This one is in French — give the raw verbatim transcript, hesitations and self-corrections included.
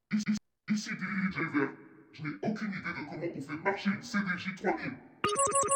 Ici, ici D J Vert. Je n'ai aucune idée de comment on fait marcher une C D J trois mille.